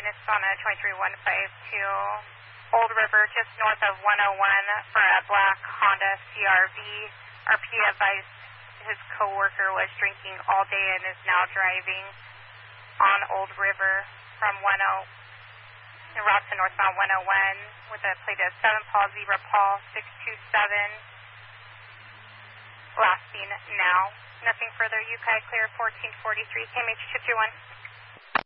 Nisana 23152, Old River, just north of 101 for a black Honda CRV. RP advised his coworker was drinking all day and is now driving on Old River from 10 in route to northbound 101 with a plate of 7 Paul Zebra Paul 627, last seen now. Nothing further. UCI clear 1443, KMH 231.